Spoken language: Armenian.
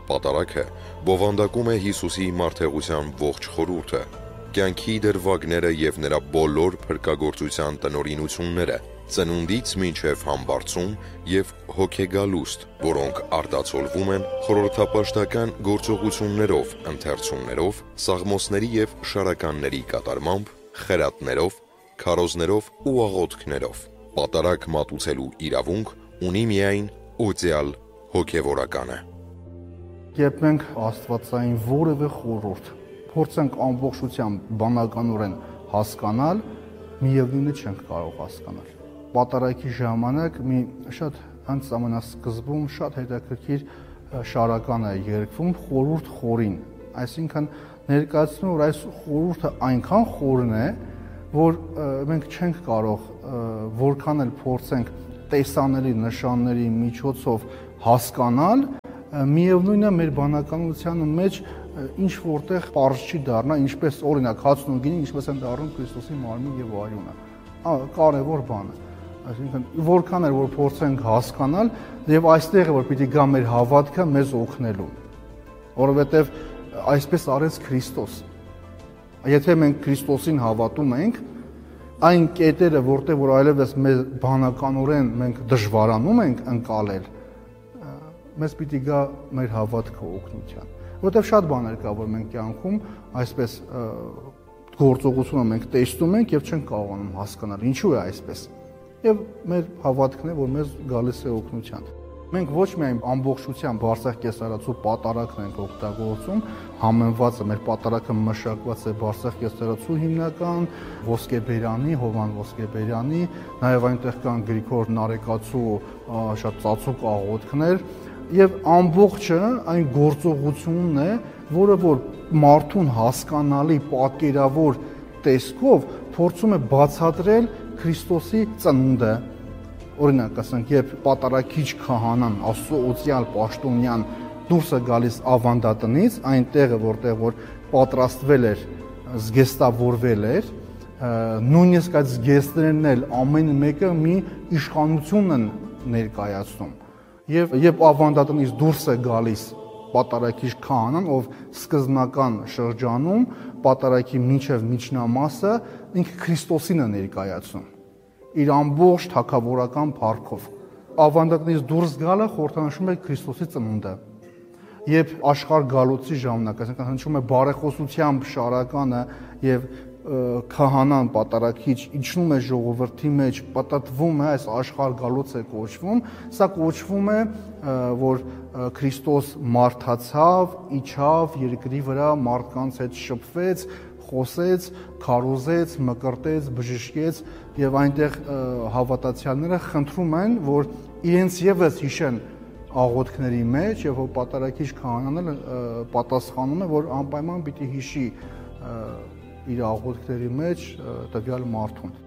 Պատարագը բովանդակում է Հիսուսի մարդեղության ողջ խորհուրդը, կյանքի դրվագները և նրա բոլոր փրկagorցության տնօրինությունները, ծնունդից մինչև համբարձում և հոգեգալուստ, որոնք արտացոլվում են խորհրդապաշտական գործողություններով, ընթերցումներով, սաղմոսների և շարականների կատարմամբ, խրատներով, քարոզներով ու աղոթքներով։ Պատարագ մատուցելու իրավունք ունի միայն օծյալ հոգևորականը։ Երբ մենք աստվածային որևէ խորհուրդ փորձենք ամբողջությամբ բանականորեն հասկանալ, միևնույնն է չենք կարող հասկանալ։ Պատարագի ժամանակ մի շատ հենց ամենասկզբում շատ հետաքրքիր շարական է երգվում խորհուրդ խորին, այսինքն ներկայացնում որ այս խորհուրդը այնքան խորն է, որ մենք չենք կարող որքան էլ փորձենք տեսանելի նշանների միջոցով հասկանալ, միևնույնն է մեր բանականության մեջ ինչ որտեղ պարզ չի դառնա, ինչպես օրինակ հացն ու գինին, ինչպես են դառնում Քրիստոսի մարմին եւ արյունը։ Կարևոր բան է։ Այսինքն որքան էլ որ փորձենք հասկանալ եւ այստեղ է որ պիտի գա մեր հավատքը մեզ օգնելու, որովհետեւ այսպես արեց Քրիստոս։ Եթե մենք Քրիստոսին հավատում ենք, այն կետերը, որտեղ որ այլևս մեր բանականորեն մենք դժվարանում ենք ընկալել, մեզ պիտի գա մեր հավատքը օգնության։ Որտեղ շատ բաներ կա, որ մենք կյանքում այսպես գործողությունը մենք տեսնում ենք եւ չենք կարողանում հասկանալ ինչու է այսպես։ Եվ մեր հավատքն է, որ մեզ գալիս է օգնության։ Մենք ոչ միայն ամբողջությամբ Բարսեղ կեսարացու պատարագն ենք օգտագործում, համեմված է մեր պատարագը մշակված է Բարսեղ կեսարացու հիմնական ոսկեբերանի, Հովան ոսկեբերանի, նաև այնտեղ կան Գրիգոր Նարեկացու շատ ծածուկ աղոթքներ, եւ ամբողջը այն գործողությունն է, որը որ մարդուն հասկանալի պատկերավոր տեսքով փորձում է բացատրել Քրիստոսի ծնունդը։ Օրինակ ասենք, երբ պատարագիչ քահանան Աստծո օծյալ պաշտոնյան դուրս է գալիս ավանդատնից, այնտեղը որտեղ որ պատրաստվել էր, զգեստավորվել էր, նույնիսկ այդ զգեստներն էլ ամեն մեկը մի իշխանություն են ներկայացնում։ Եվ երբ ավանդատնից դուրս է գալիս պատարագիչ քահանան, ով սկզբնական շրջանում պատարագի մինչև միջնամասը ինքը Քրիստոսին է ներկայացնում իր ամբողջ թագավորական փառքով։ Ավանդատնից դուրս գալը խորհրդանշում է Քրիստոսի ծնունդը։ Երբ աշխարհ գալոցի ժամանակ, այսինքն հնչում է բարեխոսությամբ շարականը եւ քահանան պատարագիչ իջնում է ժողովրդի մեջ, պատտվում է, այս աշխարհ գալոց է կոչվում, սա կոչվում է, որ Քրիստոս մարդացավ, իջավ երկրի վրա, մարդկանց հետ շփվեց, խոսեց, քարոզեց, մկրտեց, բժշկեց եւ այնտեղ հավատացյալները խնդրում են, որ իրենց եւս հիշեն աղոթքների մեջ եւ որ պատարագիչ քահանան պատասխանում է, որ անպայման պիտի հիշի իր աղոթքների մեջ տվյալ մարդուն։